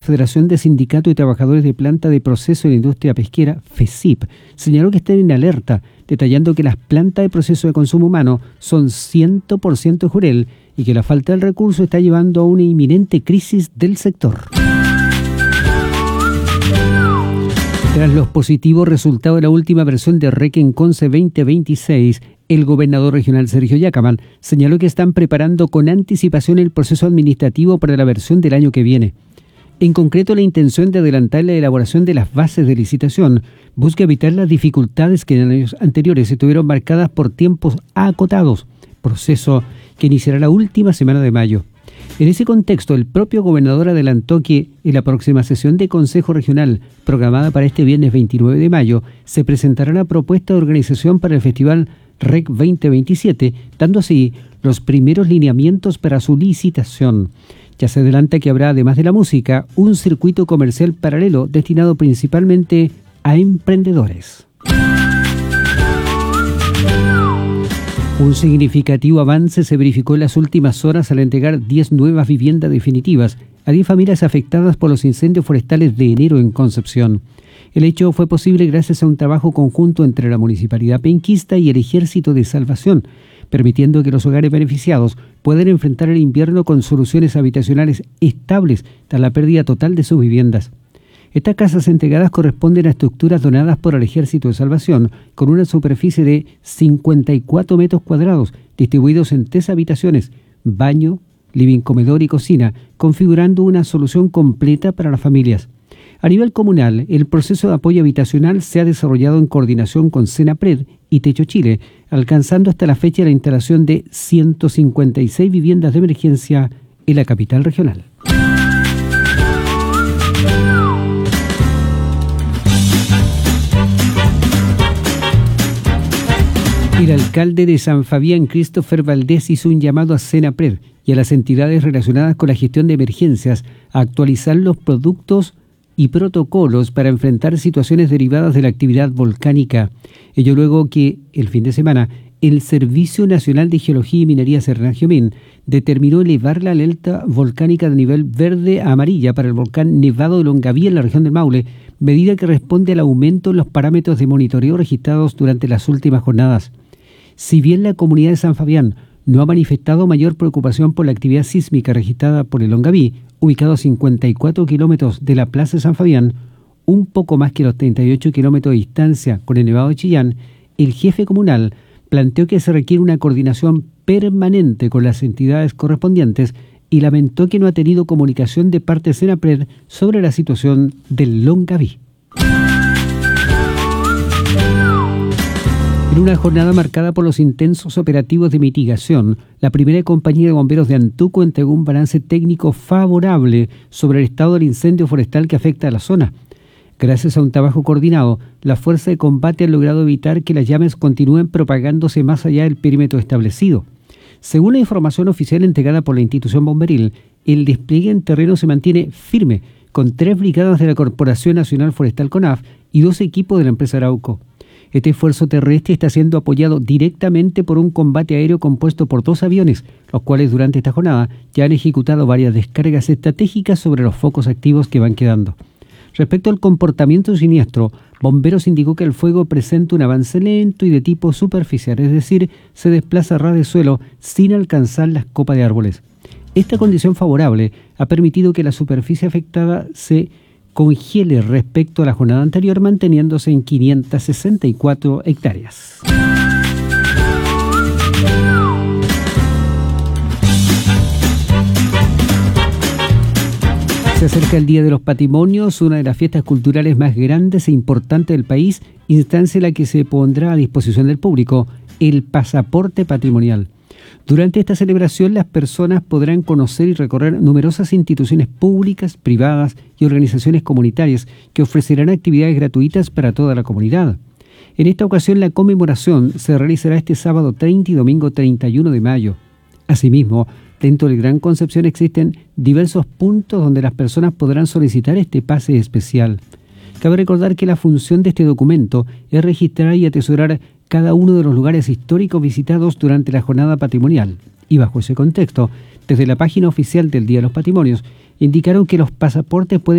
Federación de Sindicatos y Trabajadores de Planta de Proceso de la Industria Pesquera, FESIP, señaló que están en alerta, detallando que las plantas de proceso de consumo humano son 100% jurel y que la falta del recurso está llevando a una inminente crisis del sector. Tras los positivos resultados de la última versión de Requiem Conce 2026, el gobernador regional Sergio Yacaman señaló que están preparando con anticipación el proceso administrativo para la versión del año que viene. En concreto, la intención de adelantar la elaboración de las bases de licitación busca evitar las dificultades que en años anteriores estuvieron marcadas por tiempos acotados, proceso que iniciará la última semana de mayo. En ese contexto, el propio gobernador adelantó que en la próxima sesión de Consejo Regional, programada para este viernes 29 de mayo, se presentará la propuesta de organización para el Festival REC 2027, dando así los primeros lineamientos para su licitación. Ya se adelanta que habrá, además de la música, un circuito comercial paralelo destinado principalmente a emprendedores. Un significativo avance se verificó en las últimas horas al entregar 10 nuevas viviendas definitivas a 10 familias afectadas por los incendios forestales de enero en Concepción. El hecho fue posible gracias a un trabajo conjunto entre la Municipalidad Penquista y el Ejército de Salvación, permitiendo que los hogares beneficiados puedan enfrentar el invierno con soluciones habitacionales estables tras la pérdida total de sus viviendas. Estas casas entregadas corresponden a estructuras donadas por el Ejército de Salvación con una superficie de 54 metros cuadrados, distribuidos en 3 habitaciones, baño, living, comedor y cocina, configurando una solución completa para las familias. A nivel comunal, el proceso de apoyo habitacional se ha desarrollado en coordinación con Senapred y Techo Chile, alcanzando hasta la fecha la instalación de 156 viviendas de emergencia en la capital regional. El alcalde de San Fabián, Christopher Valdés, hizo un llamado a Senapred y a las entidades relacionadas con la gestión de emergencias a actualizar los productos y protocolos para enfrentar situaciones derivadas de la actividad volcánica. Ello luego que, el fin de semana, el Servicio Nacional de Geología y Minería Serrangiomín determinó elevar la alerta volcánica de nivel verde a amarilla para el volcán Nevado de Longaví en la región del Maule, medida que responde al aumento en los parámetros de monitoreo registrados durante las últimas jornadas. Si bien la comunidad de San Fabián no ha manifestado mayor preocupación por la actividad sísmica registrada por el Longaví, ubicado a 54 kilómetros de la Plaza de San Fabián, un poco más que los 38 kilómetros de distancia con el Nevado de Chillán, el jefe comunal planteó que se requiere una coordinación permanente con las entidades correspondientes y lamentó que no ha tenido comunicación de parte de Senapred sobre la situación del Longaví. En una jornada marcada por los intensos operativos de mitigación, la primera compañía de bomberos de Antuco entregó un balance técnico favorable sobre el estado del incendio forestal que afecta a la zona. Gracias a un trabajo coordinado, la fuerza de combate ha logrado evitar que las llamas continúen propagándose más allá del perímetro establecido. Según la información oficial entregada por la institución bomberil, el despliegue en terreno se mantiene firme, con 3 brigadas de la Corporación Nacional Forestal CONAF y 2 equipos de la empresa Arauco. Este esfuerzo terrestre está siendo apoyado directamente por un combate aéreo compuesto por 2 aviones, los cuales durante esta jornada ya han ejecutado varias descargas estratégicas sobre los focos activos que van quedando. Respecto al comportamiento siniestro, Bomberos indicó que el fuego presenta un avance lento y de tipo superficial, es decir, se desplaza a ras de suelo sin alcanzar las copas de árboles. Esta condición favorable ha permitido que la superficie afectada se congele respecto a la jornada anterior, manteniéndose en 564 hectáreas. Se acerca el Día de los Patrimonios, una de las fiestas culturales más grandes e importantes del país, instancia en la que se pondrá a disposición del público el pasaporte patrimonial. Durante esta celebración, las personas podrán conocer y recorrer numerosas instituciones públicas, privadas y organizaciones comunitarias que ofrecerán actividades gratuitas para toda la comunidad. En esta ocasión, la conmemoración se realizará este sábado 30 y domingo 31 de mayo. Asimismo, dentro del Gran Concepción existen diversos puntos donde las personas podrán solicitar este pase especial. Cabe recordar que la función de este documento es registrar y atesorar cada uno de los lugares históricos visitados durante la jornada patrimonial. Y bajo ese contexto, desde la página oficial del Día de los Patrimonios, indicaron que los pasaportes pueden